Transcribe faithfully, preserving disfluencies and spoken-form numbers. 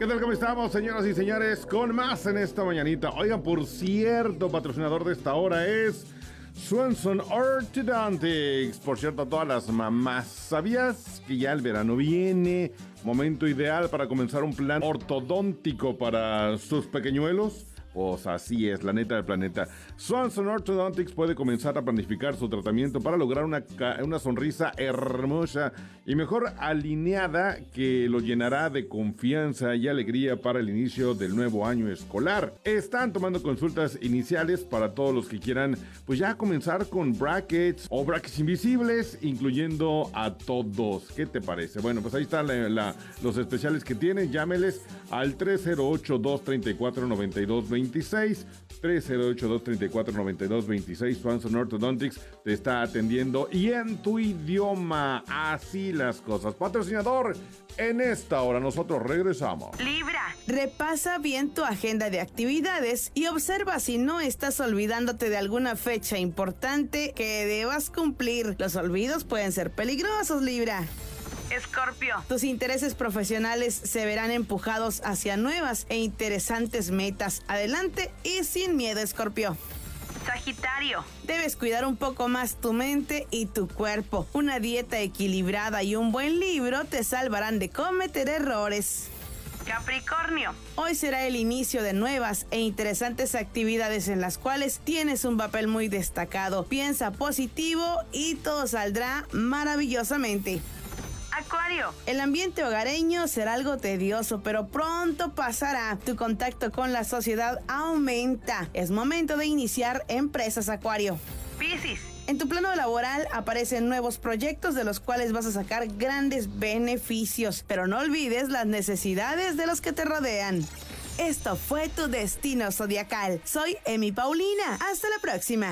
¿Qué tal? ¿Cómo estamos, señoras y señores? Con más en esta mañanita. Oigan, por cierto, patrocinador de esta hora es Swanson Orthodontics. Por cierto, a todas las mamás, ¿sabías que ya el verano viene? Momento ideal para comenzar un plan ortodóntico para sus pequeñuelos. Pues así es, la neta del planeta. Swanson Orthodontics puede comenzar a planificar su tratamiento para lograr una, una sonrisa hermosa y mejor alineada que lo llenará de confianza y alegría para el inicio del nuevo año escolar. Están tomando consultas iniciales para todos los que quieran pues ya comenzar con brackets o brackets invisibles, incluyendo a todos. ¿Qué te parece? Bueno, pues ahí están la, la, los especiales que tienen. Llámeles al tres cero ocho, dos tres cuatro, nueve dos dos seis, tres cero ocho, dos tres cuatro, nueve dos dos seis. Swanson Orthodontics te está atendiendo y en tu idioma. Así las cosas. Patrocinador, en esta hora nosotros regresamos. Libra, repasa bien tu agenda de actividades y observa si no estás olvidándote de alguna fecha importante que debas cumplir. Los olvidos pueden ser peligrosos, Libra. Escorpio, tus intereses profesionales se verán empujados hacia nuevas e interesantes metas. Adelante y sin miedo, Escorpio. Sagitario, debes cuidar un poco más tu mente y tu cuerpo. Una dieta equilibrada y un buen libro te salvarán de cometer errores. Capricornio, hoy será el inicio de nuevas e interesantes actividades en las cuales tienes un papel muy destacado. Piensa positivo y todo saldrá maravillosamente. Acuario, el ambiente hogareño será algo tedioso, pero pronto pasará. Tu contacto con la sociedad aumenta. Es momento de iniciar empresas, Acuario. Piscis, en tu plano laboral aparecen nuevos proyectos de los cuales vas a sacar grandes beneficios, pero no olvides las necesidades de los que te rodean. Esto fue tu destino zodiacal. Soy Emi Paulina. Hasta la próxima.